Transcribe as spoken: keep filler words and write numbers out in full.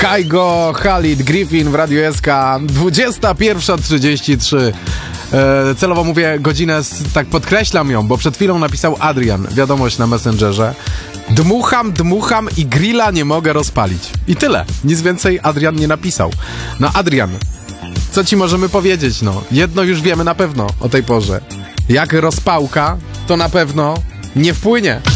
Kaigo, Khalid, Griffin w Radiu S K, dwudziesta pierwsza trzydzieści trzy. E, celowo mówię godzinę, tak podkreślam ją, bo przed chwilą napisał Adrian wiadomość na Messengerze. Dmucham, dmucham i grilla nie mogę rozpalić. I tyle. Nic więcej Adrian nie napisał. No Adrian, co ci możemy powiedzieć, no? Jedno już wiemy na pewno o tej porze. Jak rozpałka, to na pewno nie wpłynie.